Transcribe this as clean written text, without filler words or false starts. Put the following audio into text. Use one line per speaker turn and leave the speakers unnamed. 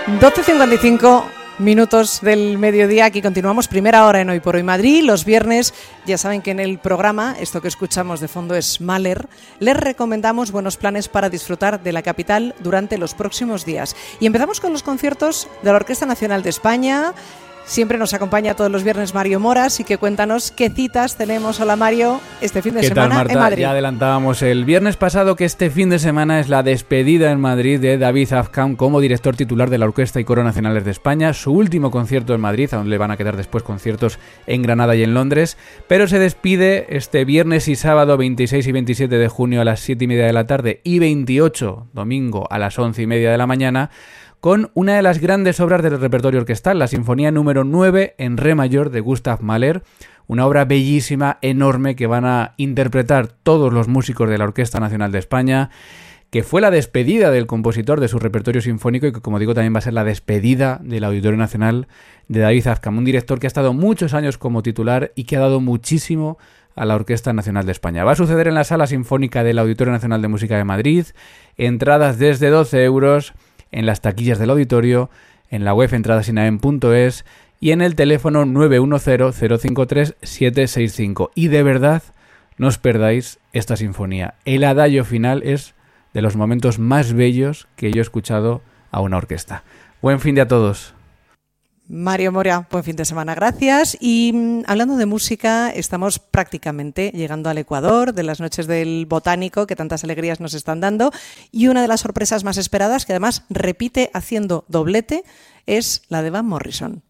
12:55 minutos del mediodía. Aquí continuamos, primera hora en Hoy por Hoy Madrid. Los viernes, ya saben que en el programa, esto que escuchamos de fondo es Mahler, les recomendamos buenos planes para disfrutar de la capital durante los próximos días. Y empezamos con los conciertos de la Orquesta Nacional de España. Siempre nos acompaña todos los viernes Mario Mora, así que cuéntanos qué citas tenemos. Hola Mario, este fin de semana
Marta?
en Madrid.
Ya adelantábamos el viernes pasado que este fin de semana es la despedida en Madrid de David Azcán como director titular de la Orquesta y Coro Nacionales de España. Su último concierto en Madrid, a donde le van a quedar después conciertos en Granada y en Londres. Pero se despide este viernes y sábado 26 y 27 de junio a las 7:30 de la tarde y 28 domingo a las 11:30 de la mañana, con una de las grandes obras del repertorio orquestal, la Sinfonía número 9 en Re mayor de Gustav Mahler, una obra bellísima, enorme, que van a interpretar todos los músicos de la Orquesta Nacional de España, que fue la despedida del compositor de su repertorio sinfónico y que, como digo, también va a ser la despedida del Auditorio Nacional de David Azcán, un director que ha estado muchos años como titular y que ha dado muchísimo a la Orquesta Nacional de España. Va a suceder en la Sala Sinfónica del Auditorio Nacional de Música de Madrid, entradas desde 12 euros, en las taquillas del auditorio, en la web entradasinaem.es y en el teléfono 910-053-765. Y de verdad, no os perdáis esta sinfonía. El adagio final es de los momentos más bellos que yo he escuchado a una orquesta. Buen fin de a todos.
Mario Mora, buen fin de semana, gracias. Y hablando de música, estamos prácticamente llegando al Ecuador de las noches del Botánico, que tantas alegrías nos están dando. Y una de las sorpresas más esperadas, que además repite haciendo doblete, es la de Van Morrison.